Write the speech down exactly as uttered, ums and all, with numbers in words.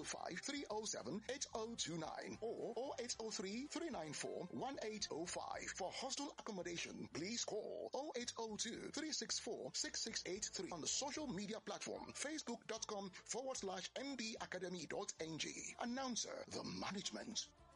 five, three oh seven, eight oh two nine or oh eight oh three, three nine four, one eight oh five. For hostel accommodation, please call oh eight oh two, three six four, six six eight three on the social media platform facebook.com forward slash mbacademy.ng. Announcer, the management.